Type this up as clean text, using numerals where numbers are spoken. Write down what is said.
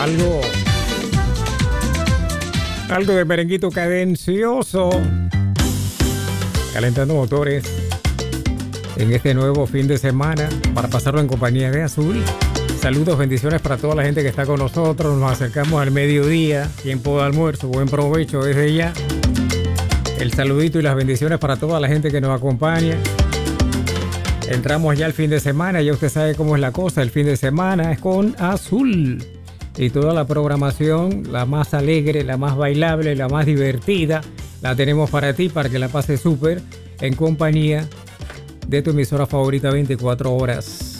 Algo de merenguito cadencioso, calentando motores en este nuevo fin de semana para pasarlo en compañía de Azul. Saludos, bendiciones para toda la gente que está con nosotros. Nos acercamos al mediodía, tiempo de almuerzo, buen provecho desde ya. El saludito y las bendiciones para toda la gente que nos acompaña. Entramos ya al fin de semana, ya usted sabe cómo es la cosa. El fin de semana es con Azul. Y toda la programación, la más alegre, la más bailable, la más divertida, la tenemos para ti, para que la pases súper en compañía de tu emisora favorita 24 horas.